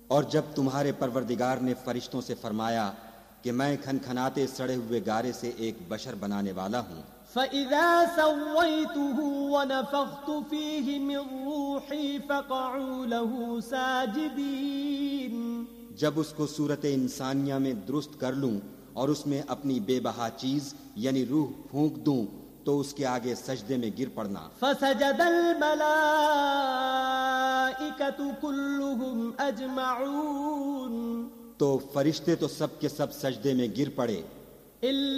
और जब तुम्हारे परवरदिगार ने फरिश्तों से फरमाया कि मैं खनखनाते सड़े हुए गारे से एक बशर बनाने वाला हूँ, फ़इज़ा सव्वयतुहु व नफ़ख्तु फ़ीहि मिन रूही फ़क़अू लहू साजिदीन, जब उसको सूरत इंसानिया में दुरुस्त कर लूं और उसमें अपनी बेबहा चीज यानी रूह फूंक दूं तो उसके आगे सजदे में गिर पड़ना। फ़सजदल मलाइकतु कुल्लुहुम अजमऊन, तो फरिश्ते तो सब के सब सजदे में गिर पड़े